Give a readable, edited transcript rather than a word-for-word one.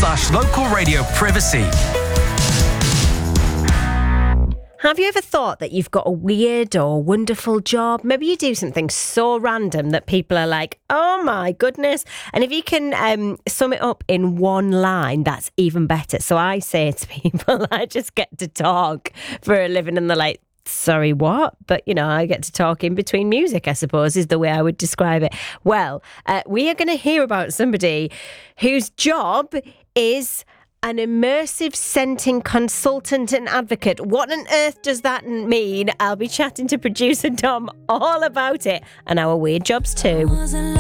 facebook.com/local radio privacy. Have you ever thought that you've got a weird or wonderful job? Maybe you do something so random that people are like, oh my goodness. And if you can sum it up in one line, that's even better. So I say to people, I just get to talk for a living, and they're like, sorry, what? But, you know, I get to talk in between music, I suppose, is the way I would describe it. Well, we are going to hear about somebody whose job is an immersive scenting consultant and advocate. What on earth does that mean? I'll be chatting to producer Dom all about it and our weird jobs too.